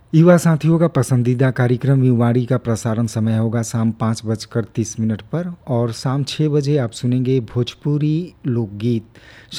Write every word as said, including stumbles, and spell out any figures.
युवा साथियों का पसंदीदा कार्यक्रम युवाड़ी का प्रसारण समय होगा शाम पाँच बजकर तीस मिनट पर और शाम छः बजे आप सुनेंगे भोजपुरी लोकगीत।